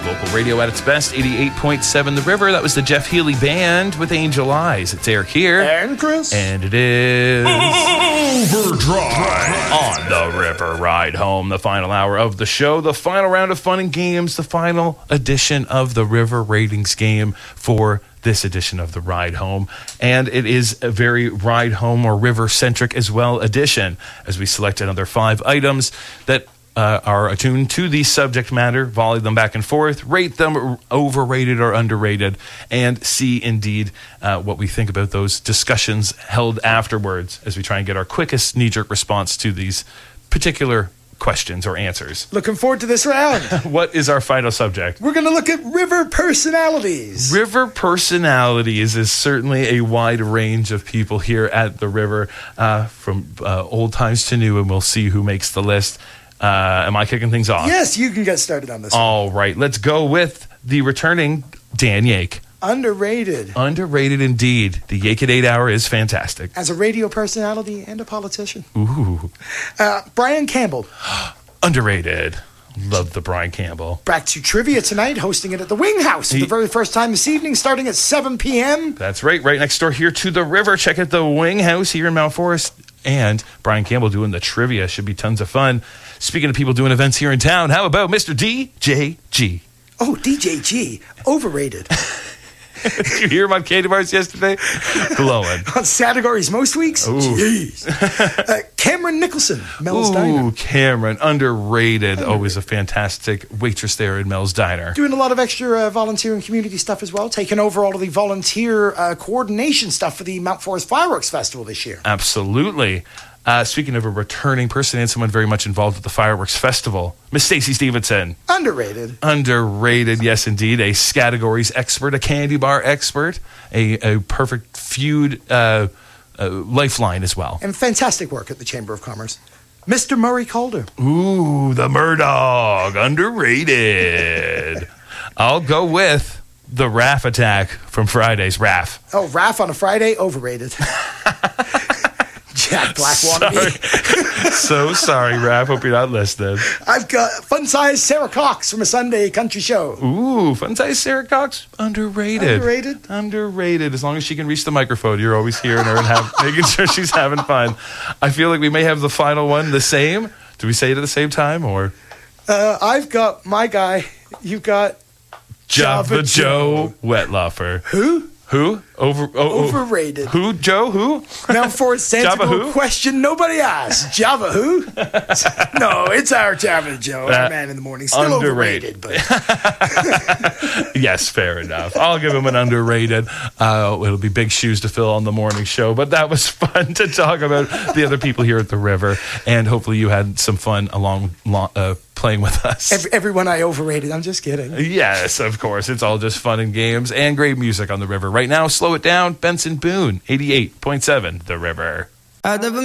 Local radio at its best, 88.7 The River. That was the Jeff Healey Band with Angel Eyes. It's Eric here. And Chris. And it is Overdrive on the River Ride Home, the final hour of the show, the final round of fun and games, the final edition of the River Ratings game for this edition of the Ride Home. And it is a very ride home or river-centric as well edition, as we select another 5 items that are attuned to the subject matter, volley them back and forth, rate them overrated or underrated, and see indeed what we think about those discussions held afterwards as we try and get our quickest knee-jerk response to these particular questions or answers. Looking forward to this round. What is our final subject? We're going to look at river personalities. River personalities is certainly a wide range of people here at the river, from old times to new, and we'll see who makes the list. Am I kicking things off? Yes, you can get started on this. All right, let's go with the returning Dan Yake. Underrated. Underrated indeed. The Yake at 8 Hour is fantastic. As a radio personality and a politician. Ooh. Brian Campbell. Underrated. Love the Brian Campbell. Back to trivia tonight, hosting it at the Wing House for the very first time this evening, starting at 7 p.m. That's right next door here to the river. Check out the Wing House here in Mount Forest. And Brian Campbell doing the trivia. Should be tons of fun. Speaking of people doing events here in town, how about Mr. DJG? Oh, DJG. Overrated. Did you hear him on Candy Bars yesterday? Glowing. On categories most weeks? Ooh. Jeez. Cameron Nicholson, Mel's Diner. Ooh, Cameron, underrated. Always a fantastic waitress there in Mel's Diner. Doing a lot of extra volunteer and community stuff as well. Taking over all of the volunteer coordination stuff for the Mount Forest Fireworks Festival this year. Absolutely. Speaking of a returning person and someone very much involved with the Fireworks Festival, Miss Stacey Stevenson. Underrated. Underrated, yes indeed. A categories expert, a candy bar expert, a perfect feud lifeline as well. And fantastic work at the Chamber of Commerce. Mr. Murray Calder. Ooh, the Murdog. Underrated. I'll go with the Raff attack from Friday's Raff. Oh, Raff on a Friday? Overrated. Jack Black wannabe. So sorry, Raff. Hope you're not listening. I've got fun-sized Sarah Cox from a Sunday country show. Ooh, fun-sized Sarah Cox? Underrated. Underrated. As long as she can reach the microphone, you're always hearing her and making sure she's having fun. I feel like we may have the final one the same. Do we say it at the same time, or? I've got my guy. You've got Java Joe Wetlaufer. Who? Overrated. Overrated. Who, Joe? Who? Now for a sensible question nobody asked. Java who? No, it's our Java Joe, our man in the morning. Still overrated, but yes, fair enough. I'll give him an underrated. It'll be big shoes to fill on the morning show, but that was fun to talk about the other people here at the river, and hopefully you had some fun along playing with us. Everyone I overrated. I'm just kidding. Yes, of course. It's all just fun and games and great music on the river. Right now, slow it down. Benson Boone, 88.7 The River.